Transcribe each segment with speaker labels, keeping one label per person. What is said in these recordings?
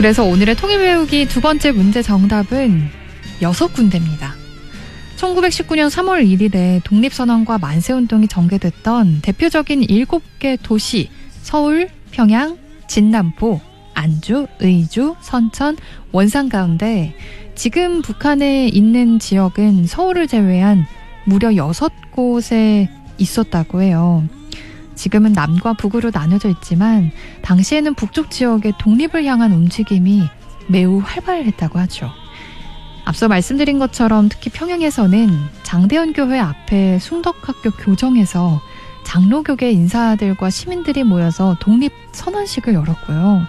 Speaker 1: 그래서 오늘의 통일 외우기 두 번째 문제 정답은 6군데입니다. 1919년 3월 1일에 독립선언과 만세운동이 전개됐던 대표적인 7개 도시 서울, 평양, 진남포, 안주, 의주, 선천, 원산 가운데 지금 북한에 있는 지역은 서울을 제외한 무려 6곳에 있었다고 해요. 지금은 남과 북으로 나눠져 있지만 당시에는 북쪽 지역의 독립을 향한 움직임이 매우 활발했다고 하죠. 앞서 말씀드린 것처럼 특히 평양에서는 장대현 교회 앞에 숭덕학교 교정에서 장로교계 인사들과 시민들이 모여서 독립선언식을 열었고요.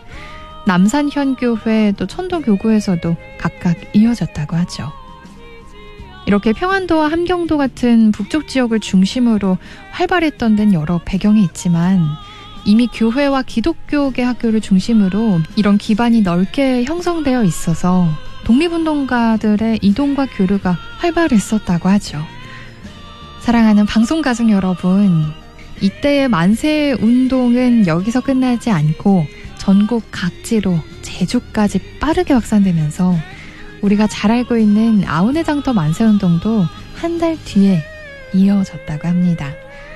Speaker 1: 남산현교회 또 천도교구에서도 각각 이어졌다고 하죠. 이렇게 평안도와 함경도 같은 북쪽 지역을 중심으로 활발했던 데는 여러 배경이 있지만 이미 교회와 기독교계 학교를 중심으로 이런 기반이 넓게 형성되어 있어서 독립운동가들의 이동과 교류가 활발했었다고 하죠. 사랑하는 방송가족 여러분, 이때의 만세운동은 여기서 끝나지 않고 전국 각지로 제주까지 빠르게 확산되면서 우리가 잘 알고 있는 아우네장터 만세운동도 한 달 뒤에 이어졌다고 합니다.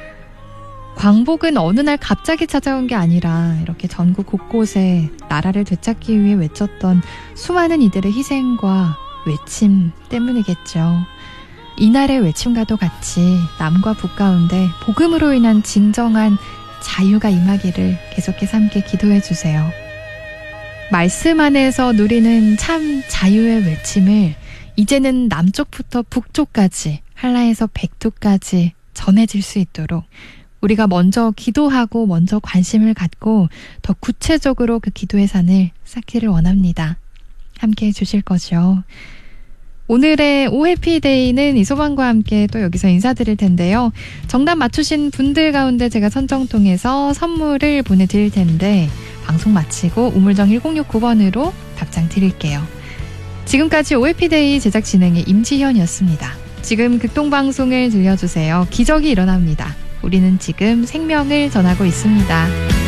Speaker 1: 광복은 어느 날 갑자기 찾아온 게 아니라 이렇게 전국 곳곳에 나라를 되찾기 위해 외쳤던 수많은 이들의 희생과 외침 때문이겠죠. 이날의 외침과도 같이 남과 북 가운데 복음으로 인한 진정한 자유가 임하기를 계속해서 함께 기도해 주세요. 말씀 안에서 누리는 참 자유의 외침을 이제는 남쪽부터 북쪽까지, 한라에서 백두까지 전해질 수 있도록 우리가 먼저 기도하고 먼저 관심을 갖고 더 구체적으로 그 기도의 산을 쌓기를 원합니다. 함께 해주실 거죠. 오늘의 오해피데이는 이소방과 함께 또 여기서 인사드릴 텐데요. 정답 맞추신 분들 가운데 제가 선정 통해서 선물을 보내드릴 텐데 방송 마치고 우물정 1069번으로 답장 드릴게요. 지금까지 오해피데이 제작 진행의 임지현이었습니다. 지금 극동방송을 들려주세요. 기적이 일어납니다. 우리는 지금 생명을 전하고 있습니다.